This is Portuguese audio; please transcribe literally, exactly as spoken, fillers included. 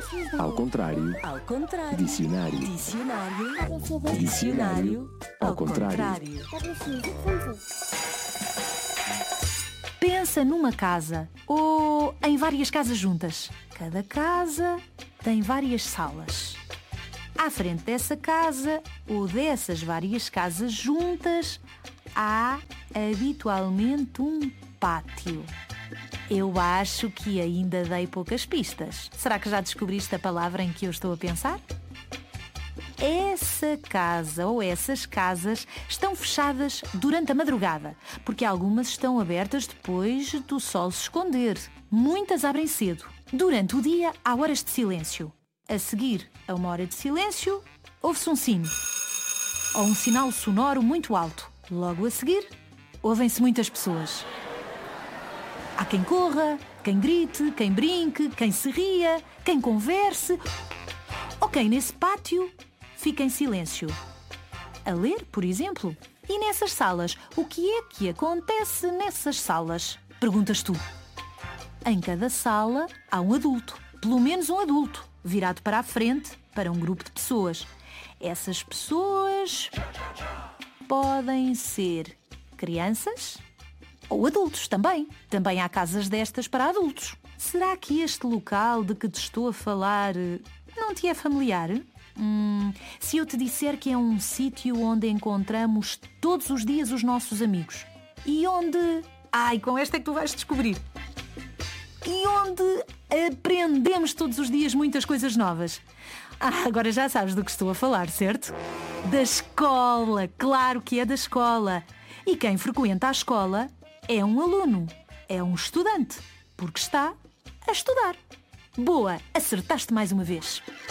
Ao contrário. Ao contrário. Dicionário. Dicionário. Dicionário. Ao contrário. Pensa numa casa ou em várias casas juntas. Cada casa tem várias salas. À frente dessa casa ou dessas várias casas juntas há habitualmente um pátio. Eu acho que ainda dei poucas pistas. Será que já descobriste a palavra em que eu estou a pensar? Essa casa ou essas casas estão fechadas durante a madrugada, porque algumas estão abertas depois do sol se esconder. Muitas abrem cedo. Durante o dia há horas de silêncio. A seguir a uma hora de silêncio, ouve-se um sino ou um sinal sonoro muito alto. Logo a seguir, ouvem-se muitas pessoas. Há quem corra, quem grite, quem brinque, quem se ria, quem converse ou quem nesse pátio fica em silêncio. A ler, por exemplo. E nessas salas, o que é que acontece nessas salas? Perguntas tu. Em cada sala há um adulto, pelo menos um adulto, virado para a frente para um grupo de pessoas. Essas pessoas podem ser crianças ou adultos também. Também há casas destas para adultos. Será que este local de que te estou a falar não te é familiar? Hum, se eu te disser que é um sítio onde encontramos todos os dias os nossos amigos e onde... Ai, com esta é que tu vais descobrir. E onde aprendemos todos os dias muitas coisas novas. Ah, agora já sabes do que estou a falar, certo? Da escola, claro que é da escola. E quem frequenta a escola é um aluno, é um estudante, porque está a estudar. Boa, acertaste mais uma vez.